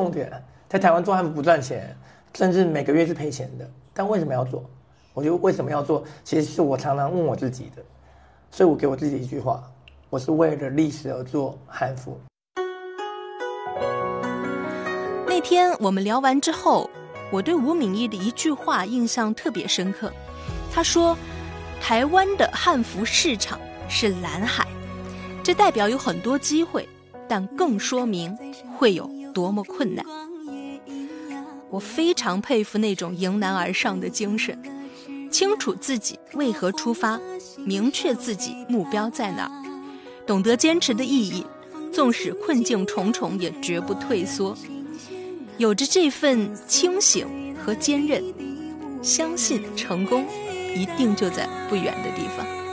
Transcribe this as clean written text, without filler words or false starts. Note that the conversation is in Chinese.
重点，在台湾做汉服不赚钱，甚至每个月是赔钱的，但为什么要做？我觉得为什么要做，其实是我常常问我自己的，所以我给我自己一句话：我是为了历史而做汉服。 那天我们聊完之后，我对吴敏义的一句话印象特别深刻。他说，台湾的汉服市场是蓝海，这代表有很多机会，但更说明会有多么困难。我非常佩服那种迎难而上的精神，清楚自己为何出发，明确自己目标在哪儿，懂得坚持的意义，纵使困境重重也绝不退缩。有着这份清醒和坚韧，相信成功一定就在不远的地方。